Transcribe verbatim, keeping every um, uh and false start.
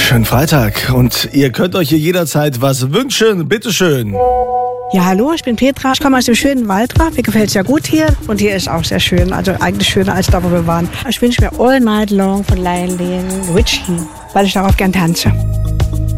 Schönen Freitag und ihr könnt euch hier jederzeit was wünschen. Bitteschön. Ja, hallo, ich bin Petra. Ich komme aus dem schönen Waldraff. Mir gefällt es ja gut hier. Und hier ist auch sehr schön. Also eigentlich schöner als da, wo wir waren. Ich wünsche mir All Night Long von Lionel Richie, weil ich darauf gern tanze.